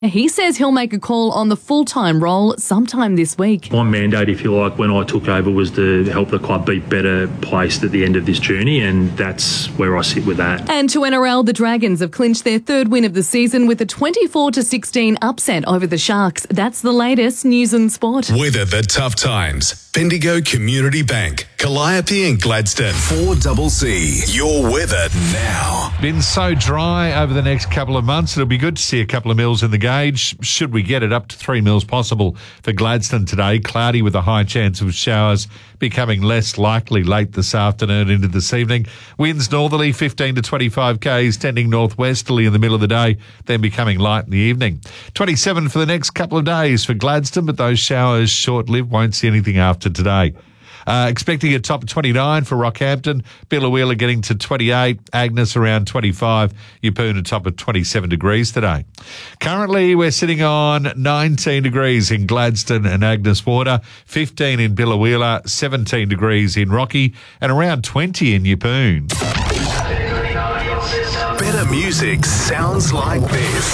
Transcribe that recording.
He says he'll make a call on the full-time role sometime this week. My mandate, if you like, when I took over was to help the club be better placed at the end of this journey, and that's where I sit with that. And to NRL, the Dragons have clinched their third win of the season with a 24-16 upset over the Sharks. That's the latest news and sport. Weather the tough times. Bendigo Community Bank, Calliope and Gladstone. 4CC. Your weather now. Been so dry over the next couple of months. It'll be good to see a couple of mils in the gauge. Should we get it up to 3 mils possible for Gladstone today? Cloudy with a high chance of showers, becoming less likely late this afternoon into this evening. Winds northerly 15 to 25 k's, tending northwesterly in the middle of the day, then becoming light in the evening. 27 for the next couple of days for Gladstone, but those showers short-lived. Won't see anything after today. Expecting a top of 29 for Rockhampton. Biloela getting to 28. Agnes around 25. Yeppoon a top of 27 degrees today. Currently, we're sitting on 19 degrees in Gladstone and Agnes Water, 15 in Biloela, 17 degrees in Rocky, and around 20 in Yeppoon. Better music sounds like this.